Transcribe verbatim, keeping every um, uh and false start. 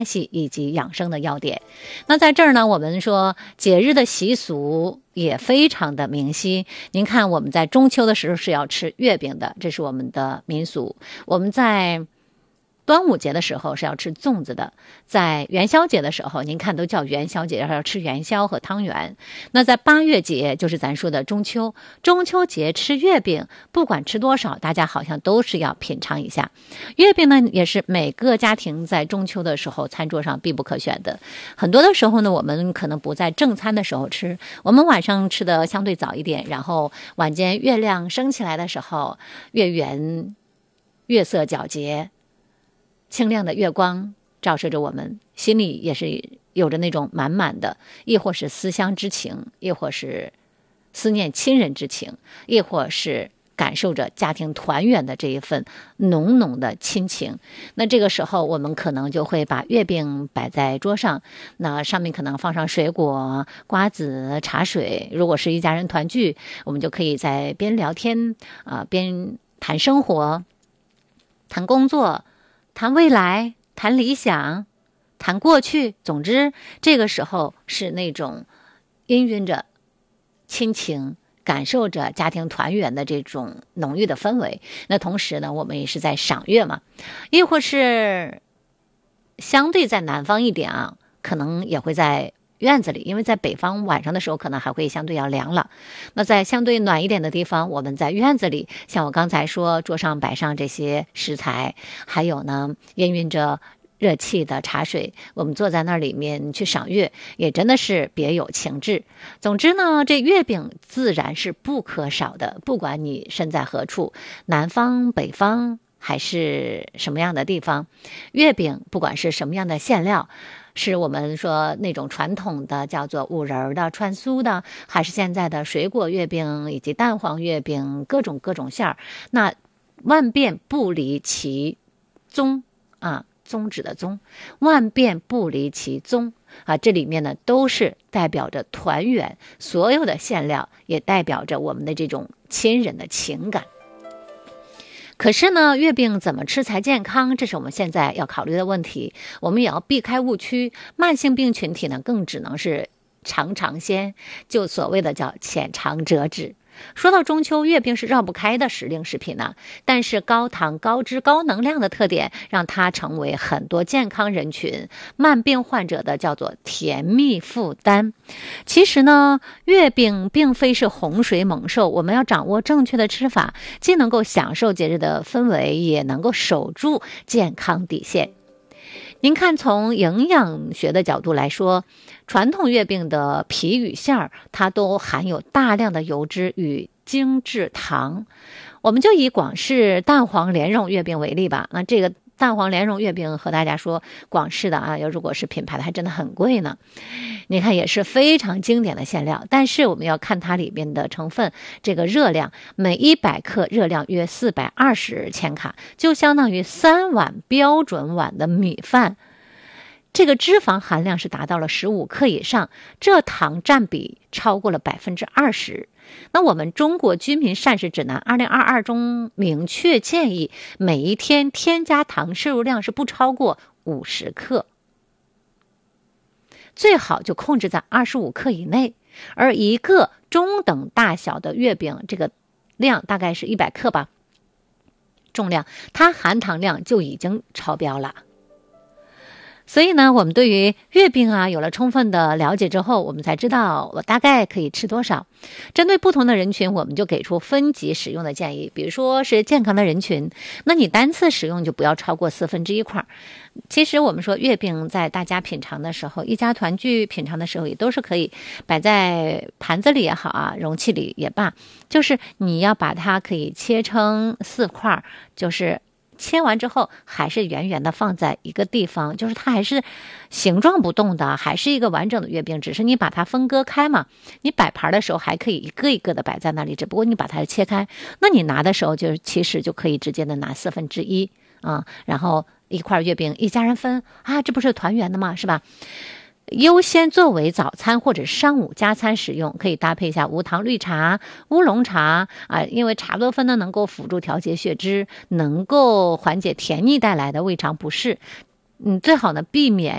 系以及养生的要点。那在这儿呢，我们说节日的习俗也非常的明晰。您看，我们在中秋的时候是要吃月饼的，这是我们的民俗。我们在端午节的时候是要吃粽子的，在元宵节的时候，您看都叫元宵节，要吃元宵和汤圆。那在八月节，就是咱说的中秋，中秋节吃月饼，不管吃多少，大家好像都是要品尝一下。月饼呢，也是每个家庭在中秋的时候餐桌上必不可选的。很多的时候呢，我们可能不在正餐的时候吃，我们晚上吃的相对早一点，然后晚间月亮升起来的时候，月圆，月色皎洁。清亮的月光照射着我们，心里也是有着那种满满的，亦或是思乡之情，亦或是思念亲人之情，亦或是感受着家庭团圆的这一份浓浓的亲情。那这个时候我们可能就会把月饼摆在桌上，那上面可能放上水果、瓜子、茶水。如果是一家人团聚，我们就可以在边聊天啊、呃，边谈生活、谈工作、谈未来、谈理想、谈过去。总之这个时候是那种氤氲着亲情，感受着家庭团圆的这种浓郁的氛围。那同时呢，我们也是在赏月嘛，亦或是相对在南方一点啊，可能也会在院子里，因为在北方晚上的时候可能还会相对要凉了。那在相对暖一点的地方，我们在院子里，像我刚才说，桌上摆上这些食材，还有呢氤氲着热气的茶水，我们坐在那里面去赏月，也真的是别有情致。总之呢，这月饼自然是不可少的，不管你身在何处，南方、北方还是什么样的地方，月饼不管是什么样的馅料，是我们说那种传统的叫做五仁的、串酥的，还是现在的水果月饼以及蛋黄月饼，各种各种馅儿，那万变不离其宗啊，宗旨的宗，万变不离其宗啊，这里面呢都是代表着团圆，所有的馅料也代表着我们的这种亲人的情感。可是呢，月饼怎么吃才健康？这是我们现在要考虑的问题。我们也要避开误区。慢性病群体呢，更只能是尝尝鲜，就所谓的叫浅尝辄止。说到中秋，月饼是绕不开的时令食品呢、啊。但是高糖、高脂、高能量的特点，让它成为很多健康人群、慢病患者的叫做甜蜜负担。其实呢，月饼并非是洪水猛兽，我们要掌握正确的吃法，既能够享受节日的氛围，也能够守住健康底线。您看，从营养学的角度来说，传统月饼的皮与馅儿，它都含有大量的油脂与精制糖。我们就以广式蛋黄莲蓉月饼为例吧。那这个蛋黄莲蓉月饼和大家说，广式的啊，要如果是品牌的还真的很贵呢。你看也是非常经典的馅料，但是我们要看它里面的成分，这个热量，每一百克热量约四百二十千卡，就相当于三碗标准碗的米饭。这个脂肪含量是达到了十五克以上，这糖占比超过了百分之二十。那我们中国居民膳食指南二零二二中明确建议，每一天添加糖摄入量是不超过五十克，最好就控制在二十五克以内。而一个中等大小的月饼，这个量大概是一百克吧，重量它含糖量就已经超标了。所以呢，我们对于月饼啊有了充分的了解之后，我们才知道我大概可以吃多少。针对不同的人群，我们就给出分级使用的建议。比如说是健康的人群，那你单次使用就不要超过四分之一块。其实我们说月饼在大家品尝的时候，一家团聚品尝的时候，也都是可以摆在盘子里也好啊，容器里也罢，就是你要把它可以切成四块，就是切完之后还是圆圆的放在一个地方，就是它还是形状不动的，还是一个完整的月饼，只是你把它分割开嘛。你摆盘的时候还可以一个一个的摆在那里，只不过你把它切开，那你拿的时候就其实就可以直接的拿四分之一啊，然后一块月饼一家人分啊，这不是团圆的吗？是吧？优先作为早餐或者上午加餐使用，可以搭配一下无糖绿茶、乌龙茶啊，因为茶多酚呢能够辅助调节血脂，能够缓解甜腻带来的胃肠不适。 嗯，最好呢避免